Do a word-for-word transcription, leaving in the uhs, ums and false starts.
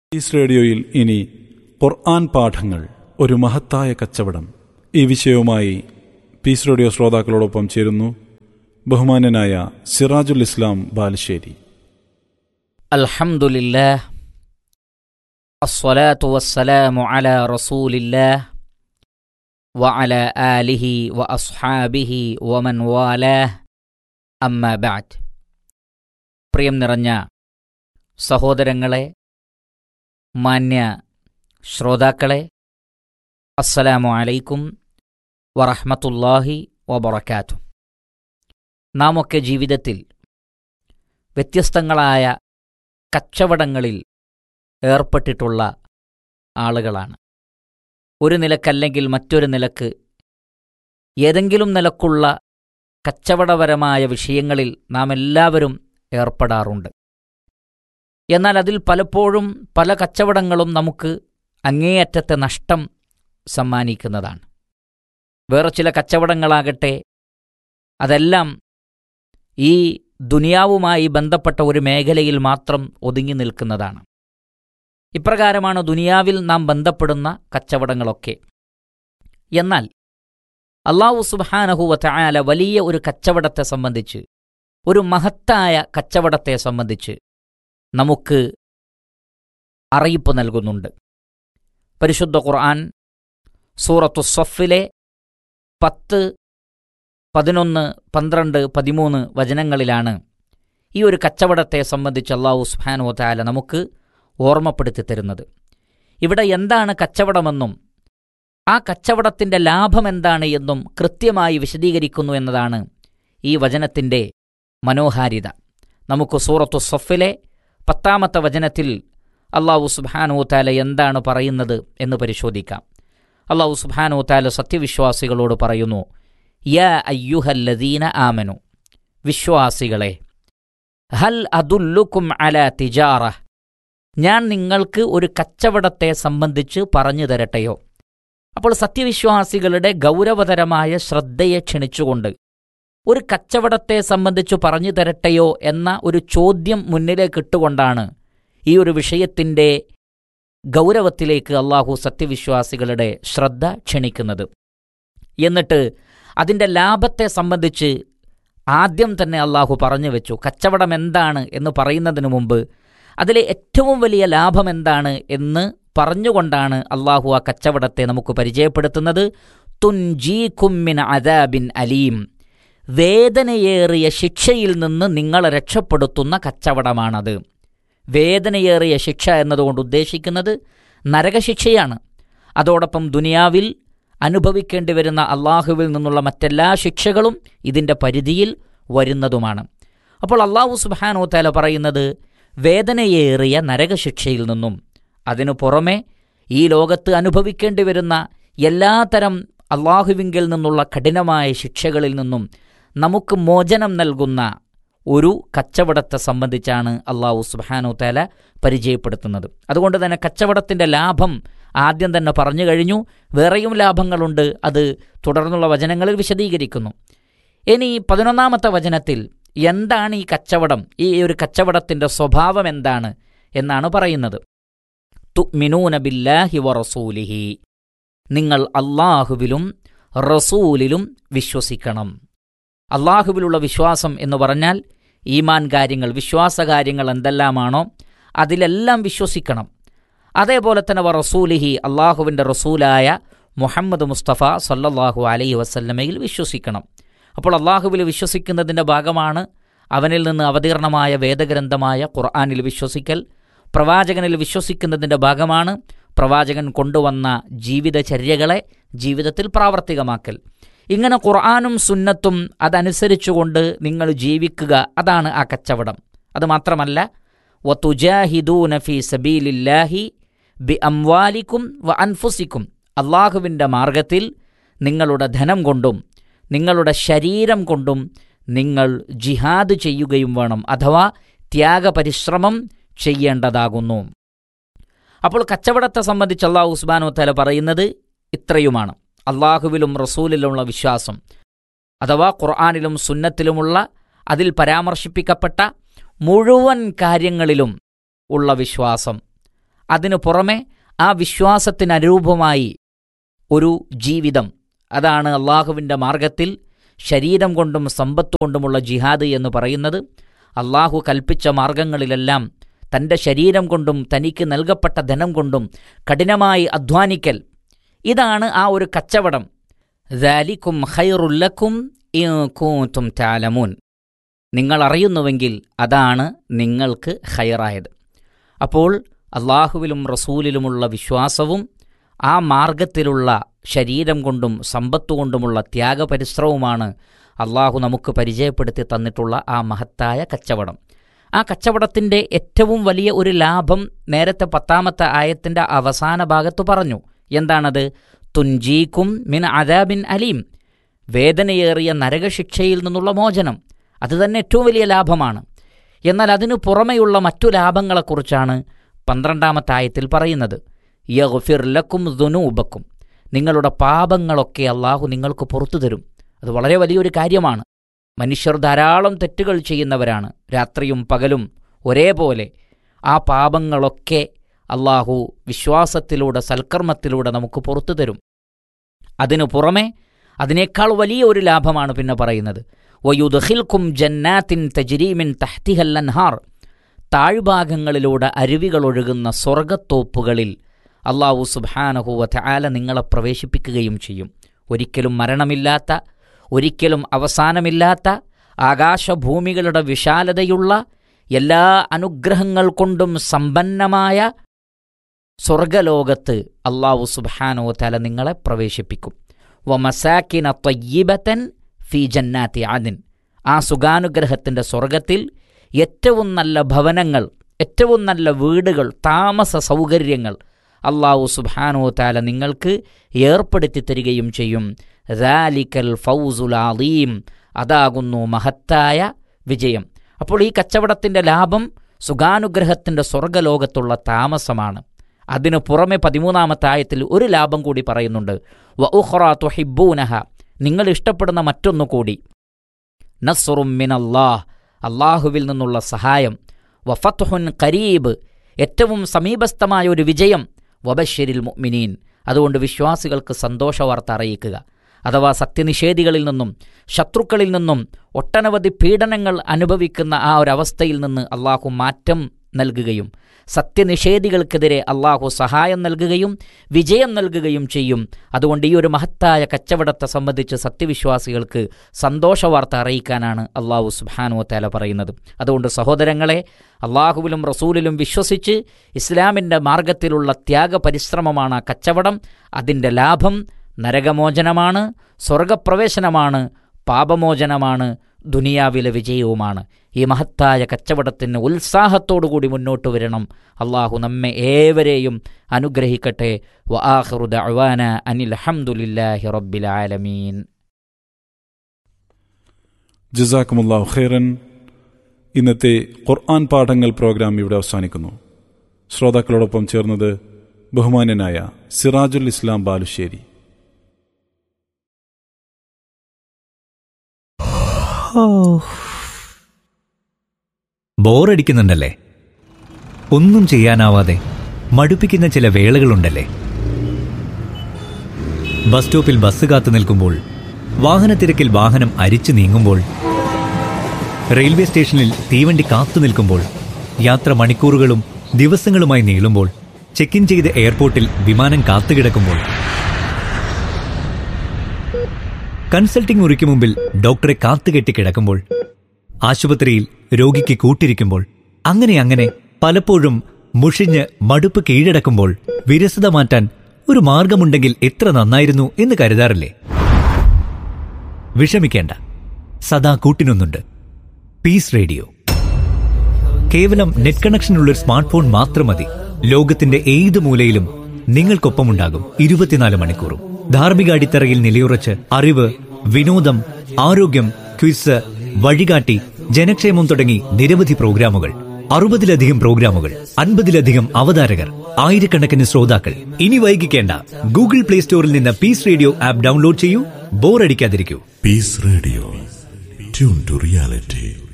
Piece റേഡിയോയിൽ ഇനി ഖുർആൻ പാഠങ്ങൾ, ഒരു മഹത്തായ കച്ചവടം. ഈ വിഷയവുമായി പീസ് റേഡിയോ ശ്രോതാക്കളോടൊപ്പം ചേരുന്നു ബഹുമാന്യനായ സിറാജുൽ ഇസ്ലാം ബാലുശ്ശേരി. അൽഹംദുലില്ലാഹ് അസ്സലാത്തു വസ്സലാമു അലാ റസൂലില്ലാഹ് വഅലാ ആലിഹി വഅസ്ഹാബിഹി വമൻ വാലാഹ്, അമ്മാ ബഅദ്. പ്രിയം നിറഞ്ഞ സഹോദരങ്ങളെ, മാന്യ ശ്രോതാക്കളെ, അസ്സലാമു അലൈക്കും വറഹ്മത്തുള്ളാഹി വബറകാതുഹു. നാം ഒക്കെ ജീവിതത്തിൽ വ്യത്യസ്തങ്ങളായ കച്ചവടങ്ങളിൽ ഏർപ്പെട്ടിട്ടുള്ള ആളുകളാണ്. ഒരു നിലക്കല്ലെങ്കിൽ മറ്റൊരു നിലക്ക് ഏതെങ്കിലും നിലക്കുള്ള കച്ചവടപരമായ വിഷയങ്ങളിൽ നാം എല്ലാവരും ഏർപ്പെടാറുണ്ട്. എന്നാൽ അതിൽ പലപ്പോഴും പല കച്ചവടങ്ങളും നമുക്ക് അങ്ങേയറ്റത്തെ നഷ്ടം സമ്മാനിക്കുന്നതാണ്. വേറെ ചില കച്ചവടങ്ങളാകട്ടെ, അതെല്ലാം ഈ ദുനിയാവുമായി ബന്ധപ്പെട്ട ഒരു മേഖലയിൽ മാത്രം ഒതുങ്ങി നിൽക്കുന്നതാണ്. ഇപ്രകാരമാണ് ദുനിയാവിൽ നാം ബന്ധപ്പെടുന്ന കച്ചവടങ്ങളൊക്കെ. എന്നാൽ അല്ലാഹു സുബ്ഹാനഹു വ തആല വലിയ ഒരു കച്ചവടത്തെ സംബന്ധിച്ച്, ഒരു മഹത്തായ കച്ചവടത്തെ സംബന്ധിച്ച് നമുക്ക് അറിയിപ്പ് നൽകുന്നുണ്ട്. പരിശുദ്ധ ഖുർആൻ സൂറത്തു സ്വഫിലെ പത്ത്, പതിനൊന്ന്, പന്ത്രണ്ട്, പതിമൂന്ന് വചനങ്ങളിലാണ് ഈ ഒരു കച്ചവടത്തെ സംബന്ധിച്ച് അല്ലാഹു സുബ്ഹാനഹു വ തആല നമുക്ക് ഓർമ്മപ്പെടുത്തി തരുന്നത്. ഇവിടെ എന്താണ് കച്ചവടമെന്നും ആ കച്ചവടത്തിൻ്റെ ലാഭമെന്താണ് എന്നും കൃത്യമായി വിശദീകരിക്കുന്നു എന്നതാണ് ഈ വചനത്തിൻ്റെ മനോഹാരിത. നമുക്ക് സൂറത്തു സ്വഫിലെ പത്താമത്തെ വചനത്തിൽ അല്ലാഹു സുബ്ഹാനഹു വ തആല എന്താണ് പറയുന്നത് എന്ന് പരിശോധിക്കാം. അല്ലാഹു സുബ്ഹാനഹു വ തആല സത്യവിശ്വാസികളോട് പറയുന്നു, യാ അയ്യുഹല്ലദീന ആമനു, വിശ്വാസികളെ, ഹൽ അദുല്ലുക്കും അലാ തിജാറ, ഞാൻ നിങ്ങൾക്ക് ഒരു കച്ചവടത്തെ സംബന്ധിച്ച് പറഞ്ഞു തരട്ടെയോ? അപ്പോൾ സത്യവിശ്വാസികളുടെ ഗൗരവതരമായ ശ്രദ്ധയെ ക്ഷണിച്ചുകൊണ്ട് ഒരു കച്ചവടത്തെ സംബന്ധിച്ച് പറഞ്ഞു തരട്ടെയോ എന്ന ഒരു ചോദ്യം മുന്നിലേക്ക് ഇട്ടുകൊണ്ടാണ് ഈ ഒരു വിഷയത്തിൻ്റെ ഗൗരവത്തിലേക്ക് അല്ലാഹു സത്യവിശ്വാസികളുടെ ശ്രദ്ധ ക്ഷണിക്കുന്നത്. എന്നിട്ട് അതിൻ്റെ ലാഭത്തെ സംബന്ധിച്ച് ആദ്യം തന്നെ അല്ലാഹു പറഞ്ഞു വെച്ചു. കച്ചവടം എന്താണ് എന്ന് പറയുന്നതിനു മുമ്പ് അതിലെ ഏറ്റവും വലിയ ലാഭം എന്താണ് എന്ന് പറഞ്ഞുകൊണ്ടാണ് അല്ലാഹു ആ കച്ചവടത്തെ നമുക്ക് പരിചയപ്പെടുത്തുന്നത്. തുൻജീകും മിൻ അദാബിൻ അലീം, വേദനയേറിയ ശിക്ഷയിൽ നിന്ന് നിങ്ങളെ രക്ഷപ്പെടുത്തുന്ന കച്ചവടമാണത്. വേദനയേറിയ ശിക്ഷ എന്നതുകൊണ്ട് ഉദ്ദേശിക്കുന്നത് നരകശിക്ഷയാണ്. അതോടൊപ്പം ദുനിയാവിൽ അനുഭവിക്കേണ്ടി വരുന്ന അള്ളാഹുവിൽ നിന്നുള്ള മറ്റെല്ലാ ശിക്ഷകളും ഇതിൻ്റെ പരിധിയിൽ വരുന്നതുമാണ്. അപ്പോൾ അല്ലാഹു സുബ്ഹാനഹു വ തആല പറയുന്നത് വേദനയേറിയ നരകശിക്ഷയിൽ നിന്നും, അതിനു പുറമെ ഈ ലോകത്ത് അനുഭവിക്കേണ്ടി വരുന്ന എല്ലാത്തരം അള്ളാഹുവിങ്കിൽ നിന്നുള്ള കഠിനമായ ശിക്ഷകളിൽ നിന്നും നമുക്ക് മോചനം നൽകുന്ന ഒരു കച്ചവടത്തെ സംബന്ധിച്ചാണ് അല്ലാഹു സുബ്ഹാനഹു വ തആല പരിചയപ്പെടുത്തുന്നത്. അതുകൊണ്ട് തന്നെ കച്ചവടത്തിൻ്റെ ലാഭം ആദ്യം തന്നെ പറഞ്ഞു കഴിഞ്ഞു. വേറെയും ലാഭങ്ങളുണ്ട്, അത് തുടർന്നുള്ള വചനങ്ങളിൽ വിശദീകരിക്കുന്നു. ഇനി പതിനൊന്നാമത്തെ വചനത്തിൽ എന്താണ് ഈ കച്ചവടം, ഈ ഒരു കച്ചവടത്തിൻ്റെ സ്വഭാവം എന്താണ് എന്നാണ് പറയുന്നത്. തുഅ്മിനൂന ബില്ലാഹി വറസൂലിഹി, നിങ്ങൾ അല്ലാഹുവിലും റസൂലിലും വിശ്വസിക്കണം. അല്ലാഹുവിലുള്ള വിശ്വാസം എന്ന് പറഞ്ഞാൽ ഈമാൻ കാര്യങ്ങൾ, വിശ്വാസകാര്യങ്ങൾ എന്തെല്ലാമാണോ അതിലെല്ലാം വിശ്വസിക്കണം. അതേപോലെ തന്നെ വ റസൂലിഹി, അള്ളാഹുവിൻ്റെ റസൂലായ മുഹമ്മദ് മുസ്തഫ സല്ലല്ലാഹു അലൈഹി വസല്ലമയിൽ വിശ്വസിക്കണം. അപ്പോൾ അള്ളാഹുവിൽ വിശ്വസിക്കുന്നതിൻ്റെ ഭാഗമാണ് അവനിൽ നിന്ന് അവതീർണമായ വേദഗ്രന്ഥമായ ഖുർആനിൽ വിശ്വസിക്കൽ. പ്രവാചകനിൽ വിശ്വസിക്കുന്നതിൻ്റെ ഭാഗമാണ് പ്രവാചകൻ കൊണ്ടുവന്ന ജീവിതചര്യകളെ ജീവിതത്തിൽ പ്രാവർത്തികമാക്കൽ. ഇങ്ങനെ ഖുർആനും സുന്നത്തും അതനുസരിച്ചുകൊണ്ട് നിങ്ങൾ ജീവിക്കുക, അതാണ് ആ കച്ചവടം. അതുമാത്രമല്ല, വതുജാഹിദൂന ഫീ സബീലില്ലാഹി ബി അംവാലിക്കും വ അൻഫുസിക്കും, അള്ളാഹുവിൻ്റെ മാർഗത്തിൽ നിങ്ങളുടെ ധനം കൊണ്ടും നിങ്ങളുടെ ശരീരം കൊണ്ടും നിങ്ങൾ ജിഹാദ് ചെയ്യുകയും വേണം, അഥവാ ത്യാഗപരിശ്രമം ചെയ്യേണ്ടതാകുന്നു. അപ്പോൾ കച്ചവടത്തെ സംബന്ധിച്ച് അല്ലാഹു സുബ്ഹാനഹു വ തആല പറയുന്നത് ഇത്രയുമാണ്. അള്ളാഹുവിലും റസൂലിലുമുള്ള വിശ്വാസം, അഥവാ ഖുർആനിലും സുന്നത്തിലുമുള്ള അതിൽ പരാമർശിപ്പിക്കപ്പെട്ട മുഴുവൻ കാര്യങ്ങളിലും ഉള്ള വിശ്വാസം, അതിനു പുറമെ ആ വിശ്വാസത്തിനനുരൂപമായി ഒരു ജീവിതം, അതാണ് അള്ളാഹുവിൻ്റെ മാർഗത്തിൽ ശരീരം കൊണ്ടും സമ്പത്ത് കൊണ്ടുമുള്ള ജിഹാദ് എന്ന് പറയുന്നത്. അള്ളാഹു കൽപ്പിച്ച മാർഗങ്ങളിലെല്ലാം തൻ്റെ ശരീരം കൊണ്ടും തനിക്ക് നൽകപ്പെട്ട ധനം കൊണ്ടും കഠിനമായി അധ്വാനിക്കൽ, ഇതാണ് ആ ഒരു കച്ചവടം. ദാലികും ഖൈറുൽ ലക്കും ഇൻ കുൻതും തഅലമൂൻ. നിങ്ങൾ അറിയുന്നുവെങ്കിൽ അതാണ് നിങ്ങൾക്ക് ഖൈറായത്. അപ്പോൾ അള്ളാഹുവിലും റസൂലിലുമുള്ള വിശ്വാസവും ആ മാർഗത്തിലുള്ള ശരീരം കൊണ്ടും സമ്പത്തുകൊണ്ടുമുള്ള ത്യാഗപരിശ്രമവുമാണ് അള്ളാഹു നമുക്ക് പരിചയപ്പെടുത്തി തന്നിട്ടുള്ള ആ മഹത്തായ കച്ചവടം. ആ കച്ചവടത്തിൻ്റെ ഏറ്റവും വലിയ ഒരു ലാഭം നേരത്തെ പത്താമത്തെ ആയത്തിൻ്റെ അവസാന ഭാഗത്ത് പറഞ്ഞു. എന്താണത്? തുൻജീക്കും മിൻ അദാബിൻ അലീം, വേദനയേറിയ നരകശിക്ഷയിൽ നിന്നുള്ള മോചനം. അത് തന്നെ ഏറ്റവും വലിയ ലാഭമാണ്. എന്നാൽ അതിനു പുറമെയുള്ള മറ്റു ലാഭങ്ങളെക്കുറിച്ചാണ് പന്ത്രണ്ടാമത്തെ ആയത്തിൽ പറയുന്നത്. യഗ്ഫിർ ലക്കും ദുനൂബക്കും, നിങ്ങളുടെ പാപങ്ങളൊക്കെ അള്ളാഹു നിങ്ങൾക്ക് പുറത്തു തരും. അത് വളരെ വലിയൊരു കാര്യമാണ്. മനുഷ്യർ ധാരാളം തെറ്റുകൾ ചെയ്യുന്നവരാണ്, രാത്രിയും പകലും ഒരേപോലെ. ആ പാപങ്ങളൊക്കെ അള്ളാഹു വിശ്വാസത്തിലൂടെ സൽക്കർമ്മത്തിലൂടെ നമുക്ക് പുറത്തു തരും. അതിനു പുറമെ അതിനേക്കാൾ വലിയ ഒരു ലാഭമാണ് പിന്നെ പറയുന്നത്. വയുദ്ഖിൽക്കും ജന്നാത്തിൻ തജ്രീ മിൻ തഹ്തിഹൽ അൻഹാർ, താഴ്ഭാഗങ്ങളിലൂടെ അരുവികളൊഴുകുന്ന സ്വർഗത്തോപ്പുകളിൽ അള്ളാഹു സുബ്ഹാനഹു വ തആല നിങ്ങളെ പ്രവേശിപ്പിക്കുകയും ചെയ്യും. ഒരിക്കലും മരണമില്ലാത്ത, ഒരിക്കലും അവസാനമില്ലാത്ത, ആകാശഭൂമികളുടെ വിശാലതയുള്ള, എല്ലാ അനുഗ്രഹങ്ങൾ കൊണ്ടും സമ്പന്നമായ സ്വർഗലോകത്ത് അള്ളാഹു സുബ്ഹാനഹു വ തആല നിങ്ങളെ പ്രവേശിപ്പിക്കും. വമസാകിന ത്വയ്യിബതൻ ഫീ ജന്നാത്തി അദ്ൻ, ആ സുഖാനുഗ്രഹത്തിൻ്റെ സ്വർഗത്തിൽ ഏറ്റവും നല്ല ഭവനങ്ങൾ, ഏറ്റവും നല്ല വീടുകൾ, താമസ സൗകര്യങ്ങൾ അള്ളാഹു സുബ്ഹാനഹു വ തആല നിങ്ങൾക്ക് ഏർപ്പെടുത്തി തരികയും ചെയ്യും. ദാലിക്കൽ ഫൗസുൽ അളീം, അതാകുന്നു മഹത്തായ വിജയം. അപ്പോൾ ഈ കച്ചവടത്തിൻ്റെ ലാഭം സുഖാനുഗ്രഹത്തിൻ്റെ സ്വർഗലോകത്തുള്ള താമസമാണ്. അതിനു പുറമെ പതിമൂന്നാമത്തെ ആയത്തിൽ ഒരു ലാഭം കൂടി പറയുന്നുണ്ട്. വ ഉഖ്റാ തുഹിബ്ബൂനഹ, നിങ്ങൾ ഇഷ്ടപ്പെടുന്ന മറ്റൊന്നു കൂടി. നസ്റും മിനല്ലാഹ്, അള്ളാഹുവിൽ നിന്നുള്ള സഹായം. വ ഫത്ഹുൻ ഖരീബ്, ഏറ്റവും സമീപസ്ഥമായ ഒരു വിജയം. വബശ്ശിരിൽ മുഅ്മിനീൻ, അതുകൊണ്ട് വിശ്വാസികൾക്ക് സന്തോഷവാർത്ത അറിയിക്കുക. അഥവാ സത്യനിഷേധികളിൽ നിന്നും ശത്രുക്കളിൽ നിന്നും ഒട്ടനവധി പീഡനങ്ങൾ അനുഭവിക്കുന്ന ആ ഒരവസ്ഥയിൽ നിന്ന് അള്ളാഹു മാറ്റം നൽകുകയും സത്യനിഷേധികൾക്കെതിരെ അള്ളാഹു സഹായം നൽകുകയും വിജയം നൽകുകയും ചെയ്യും. അതുകൊണ്ട് ഈ ഒരു മഹത്തായ കച്ചവടത്തെ സംബന്ധിച്ച് സത്യവിശ്വാസികൾക്ക് സന്തോഷവാർത്ത അറിയിക്കാനാണ് അള്ളാഹു സുബ്ഹാനഹു വ തആല പറയുന്നത്. അതുകൊണ്ട് സഹോദരങ്ങളെ, അള്ളാഹുവിലും റസൂലിലും വിശ്വസിച്ച് ഇസ്ലാമിൻ്റെ മാർഗത്തിലുള്ള ത്യാഗപരിശ്രമമാണ് ആ കച്ചവടം. അതിൻ്റെ ലാഭം നരകമോചനമാണ്, സ്വർഗപ്രവേശനമാണ്, പാപമോചനമാണ്, ദുനിയാവിലെ വിജയവുമാണ്. ഈ മഹത്തായ കച്ചവടത്തിന് ഉത്സാഹത്തോടുകൂടി മുന്നോട്ട് വരണം. അള്ളാഹു നമ്മെ ഏവരെയും അനുഗ്രഹിക്കട്ടെ. വ ആഖിറു ദഅ്വാന അനിൽ ഹംദുലില്ലാഹി റബ്ബിൽ ആലമീൻ. ജസാക്കുമുല്ലാഹു ഖൈറൻ. ഇന്നത്തെ ഖുർആൻ പാഠങ്ങൾ പ്രോഗ്രാം ഇവിടെ അവസാനിക്കുന്നു. ശ്രോതാക്കളോടൊപ്പം ചേർന്നത് ബഹുമാന്യനായ സിറാജുൽ ഇസ്ലാം ബാലുശ്ശേരി. ബോറടിക്കുന്നുണ്ടല്ലേ? ഒന്നും ചെയ്യാനാവാതെ മടുപ്പിക്കുന്ന ചില വേളകളുണ്ടല്ലേ? ബസ് സ്റ്റോപ്പിൽ ബസ് കാത്തു നിൽക്കുമ്പോൾ, വാഹനത്തിരക്കിൽ വാഹനം അരിച്ചു നീങ്ങുമ്പോൾ, റെയിൽവേ സ്റ്റേഷനിൽ തീവണ്ടി കാത്തു നിൽക്കുമ്പോൾ, യാത്ര മണിക്കൂറുകളും ദിവസങ്ങളുമായി നീളുമ്പോൾ, ചെക്ക് ഇൻ ചെയ്ത് എയർപോർട്ടിൽ വിമാനം കാത്തുകിടക്കുമ്പോൾ, കൺസൾട്ടിംഗ് മുറിക്ക് മുമ്പിൽ ഡോക്ടറെ കാത്തുകെട്ടി കിടക്കുമ്പോൾ, ആശുപത്രിയിൽ രോഗിക്ക് കൂട്ടിരിക്കുമ്പോൾ, അങ്ങനെ അങ്ങനെ പലപ്പോഴും മുഷിഞ്ഞ് മടുപ്പ് കീഴടക്കുമ്പോൾ വിരസത മാറ്റാൻ ഒരു മാർഗമുണ്ടെങ്കിൽ എത്ര നന്നായിരുന്നു എന്ന് കരുതാറില്ലേ? വിഷമിക്കേണ്ട, സദാ കൂട്ടിനൊന്നുണ്ട്. Piece radio. കേവലം നെറ്റ് കണക്ഷനുള്ളൊരു സ്മാർട്ട് ഫോൺ മാത്രം മതി. ലോകത്തിന്റെ ഏത് മൂലയിലും നിങ്ങൾക്കൊപ്പമുണ്ടാകും ഇരുപത്തിനാല് മണിക്കൂറും. ധാർമ്മിക അടിത്തറയിൽ നിലയുറച്ച് അറിവ്, വിനോദം, ആരോഗ്യം, ക്വിസ്, വഴികാട്ടി, ജനക്ഷേമം തുടങ്ങി നിരവധി പ്രോഗ്രാമുകൾ. അറുപതിലധികം പ്രോഗ്രാമുകൾ, അൻപതിലധികം അവതാരകർ, ആയിരക്കണക്കിന് ശ്രോതാക്കൾ. ഇനി വൈകിക്കേണ്ട, ഗൂഗിൾ പ്ലേ സ്റ്റോറിൽ നിന്ന് പീസ് റേഡിയോ ആപ്പ് ഡൗൺലോഡ് ചെയ്യൂ. ബോറടിക്കാതിരിക്കൂ. Piece radio, tune to reality.